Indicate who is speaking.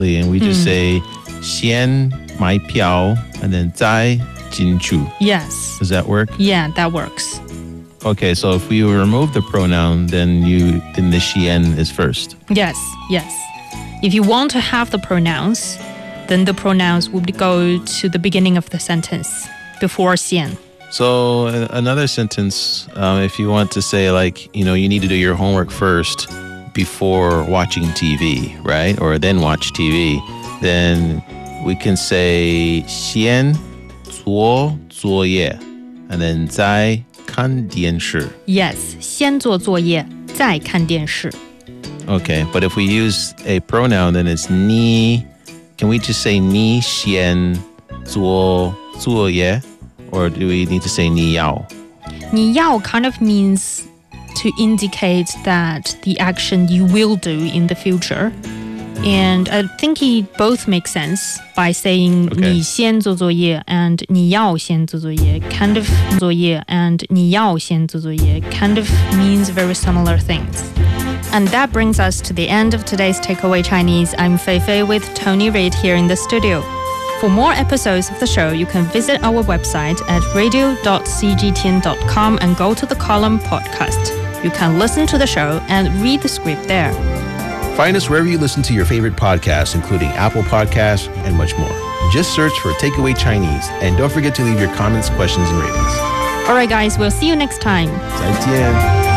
Speaker 1: And we just say 先买票 and then 再进去.
Speaker 2: Yes.
Speaker 1: Does that work?
Speaker 2: Yeah, that works.
Speaker 1: Okay, so if we remove the pronoun, then the 先 is first.
Speaker 2: Yes. If you want to have the pronouns, then the pronouns would go to the beginning of the sentence before 先.
Speaker 1: So another sentence, if you want to say you need to do your homework first before watching TV, right? Or then watch TV, then we can say 先做作业 and then 再看电视.
Speaker 2: Yes, 先做作业再看电视.
Speaker 1: Okay, but if we use a pronoun, then it's 你. Can we just say 你先做作业? Or do we need to say 你要?
Speaker 2: 你要 kind of means to indicate that the action you will do in the future. And I think it both make sense by saying 你先做作业 and 你要先做作业 kind of 作业 and 你要先做作业 kind of means very similar things. And that brings us to the end of today's Takeaway Chinese. I'm Fei Fei with Tony Reid here in the studio. For more episodes of the show, you can visit our website at radio.cgtn.com and go to the column podcast. You can listen to the show and read the script there.
Speaker 3: Find us wherever you listen to your favorite podcasts, including Apple Podcasts and much more. Just search for Takeaway Chinese, and don't forget to leave your comments, questions, and ratings.
Speaker 2: All right, guys, we'll see you next time.
Speaker 1: 再见.